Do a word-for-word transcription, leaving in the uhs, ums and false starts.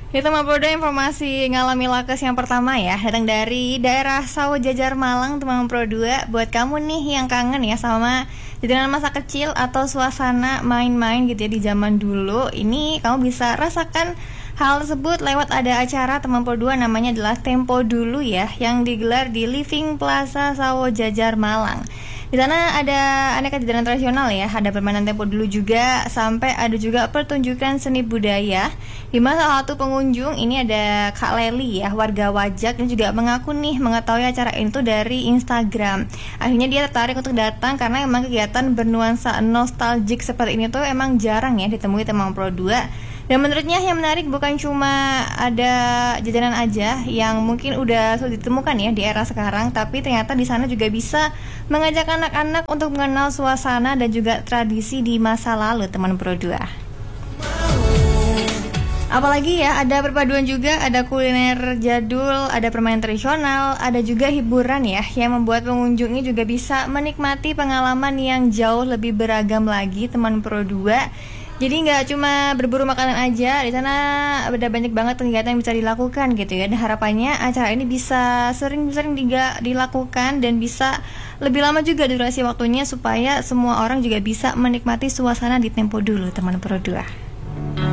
Itu Pro dua informasi ngalami lakes yang pertama ya, datang dari daerah Sawo Jajar Malang, teman Pro dua. Buat kamu nih yang kangen ya sama jajanan masa kecil atau suasana main-main gitu ya di zaman dulu, ini kamu bisa rasakan hal tersebut lewat ada acara teman Pro dua namanya adalah Tempo Dulu ya, yang digelar di Living Plaza Sawo Jajar Malang. Di sana ada aneka jajanan tradisional ya, ada permainan tempo dulu juga, sampai ada juga pertunjukan seni budaya. Di mana salah satu pengunjung ini ada Kak Leli ya, warga Wajak, ini juga mengaku nih mengetahui acara itu dari Instagram. Akhirnya dia tertarik untuk datang karena emang kegiatan bernuansa nostalgic seperti ini tuh emang jarang ya ditemui teman Pro dua. Dan menurutnya yang menarik bukan cuma ada jajanan aja yang mungkin udah sulit ditemukan ya di era sekarang, tapi ternyata di sana juga bisa mengajak anak-anak untuk mengenal suasana dan juga tradisi di masa lalu teman Pro dua. Apalagi ya, ada perpaduan juga, ada kuliner jadul, ada permainan tradisional, ada juga hiburan ya, yang membuat pengunjungnya juga bisa menikmati pengalaman yang jauh lebih beragam lagi teman Pro dua. Jadi nggak cuma berburu makanan aja, di sana ada banyak banget kegiatan yang bisa dilakukan gitu ya. Dan harapannya acara ini bisa sering-sering dilakukan dan bisa lebih lama juga durasi waktunya supaya semua orang juga bisa menikmati suasana di Tempo Dulu teman Pro dua.